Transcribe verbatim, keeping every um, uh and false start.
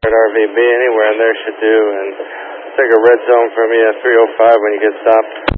At R V B, anywhere in there should do, and take a red zone from you at three oh five when you get stopped.